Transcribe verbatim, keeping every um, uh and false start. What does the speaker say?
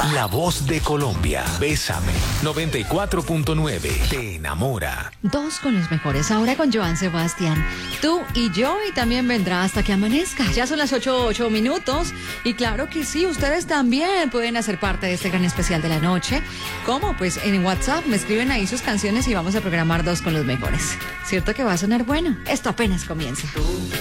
La voz de Colombia. Bésame. noventa y cuatro punto nueve. Te enamora. Dos con los mejores. Ahora con Joan Sebastián. Tú y yo, y también vendrá hasta que amanezca. Ya son las ocho, ocho minutos. Y claro que sí, ustedes también pueden hacer parte de este gran especial de la noche. ¿Cómo? Pues en WhatsApp me escriben ahí sus canciones y vamos a programar dos con los mejores. ¿Cierto que va a sonar bueno? Esto apenas comienza. Tú